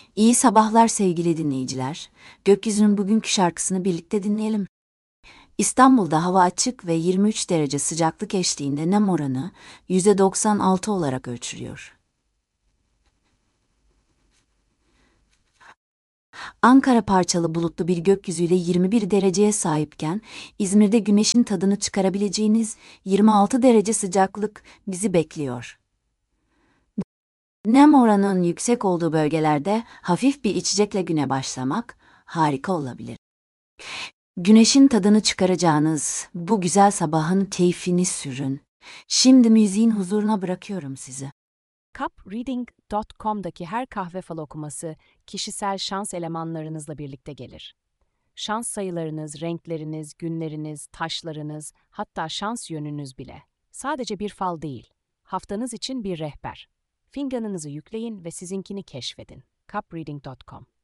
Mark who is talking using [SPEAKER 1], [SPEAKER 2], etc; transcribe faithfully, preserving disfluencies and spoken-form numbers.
[SPEAKER 1] İyi sabahlar sevgili dinleyiciler. Gökyüzünün bugünkü şarkısını birlikte dinleyelim. İstanbul'da hava açık ve yirmi üç derece sıcaklık eşliğinde nem oranı yüzde doksan altı olarak ölçülüyor. Ankara parçalı bulutlu bir gökyüzüyle yirmi bir dereceye sahipken, İzmir'de güneşin tadını çıkarabileceğiniz yirmi altı derece sıcaklık bizi bekliyor. Nem oranının yüksek olduğu bölgelerde hafif bir içecekle güne başlamak harika olabilir. Güneşin tadını çıkaracağınız bu güzel sabahın keyfini sürün. Şimdi müziğin huzuruna bırakıyorum sizi.
[SPEAKER 2] cup reading nokta com'daki her kahve fal okuması kişisel şans elemanlarınızla birlikte gelir. Şans sayılarınız, renkleriniz, günleriniz, taşlarınız, hatta şans yönünüz bile. Sadece bir fal değil, haftanız için bir rehber. Fincanınızı yükleyin ve sizinkini keşfedin. cup reading nokta com